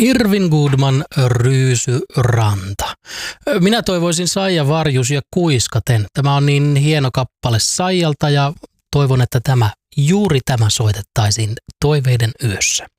Irvin Goodman, Ryysyranta. Minä toivoisin Saija Varjus ja Kuiskaten. Tämä on niin hieno kappale Saijalta ja toivon, että juuri tämä soitettaisiin Toiveiden yössä.